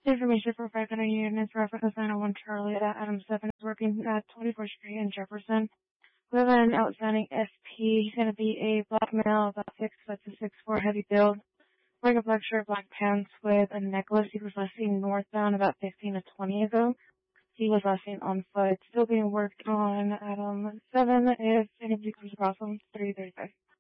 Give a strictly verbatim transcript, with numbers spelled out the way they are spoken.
Information for five hundred units, reference nine oh one Charlie at Adam seven is working at twenty-fourth Street in Jefferson. We have an outstanding S P. He's going to be a black male, about six foot to six four, heavy build. Wearing a black shirt, black pants with a necklace. He was last seen northbound about fifteen to twenty ago. He was last seen on foot. Still being worked on Adam seven. If anybody comes across him, three thirty-five.